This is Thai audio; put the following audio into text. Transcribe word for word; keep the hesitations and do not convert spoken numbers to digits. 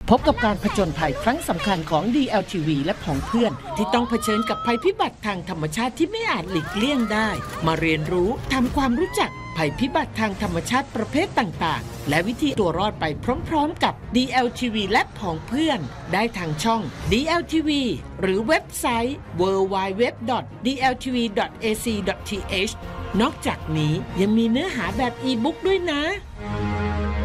พบกับการผจญภัยครั้งสำคัญของ ดี แอล ที วี และผองเพื่อนที่ต้องเผชิญกับภัยพิบัติทางธรรมชาติที่ไม่อาจหลีกเลี่ยงได้มาเรียนรู้ทำความรู้จักภัยพิบัติทางธรรมชาติประเภทต่างๆและวิธีตัวรอดไปพร้อมๆกับ ดี แอล ที วี และผองเพื่อนได้ทางช่อง ดี แอล ที วี หรือเว็บไซต์ ดับเบิลยู ดับเบิลยู ดับเบิลยู ดอท ดี แอล ที วี ดอท เอ ซี ดอท ที เอช นอกจากนี้ยังมีเนื้อหาแบบอีบุ๊กด้วยนะ